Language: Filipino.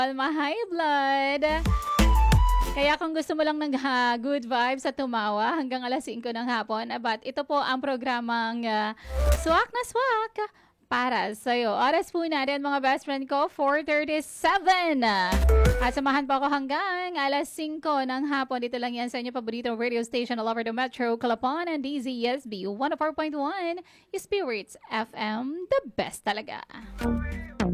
High blood. Kaya kung gusto mo lang ng good vibes at tumawa hanggang alas 5 ng hapon, but ito po ang programang Swak na Swak para sa'yo. Oras po natin mga best friend ko, 4:37. At samahan po ako hanggang alas 5 ng hapon. Dito lang yan sa inyo paboritong radio station all over the Metro, Calapan and DZSB 104.1 Spirits FM, the best talaga.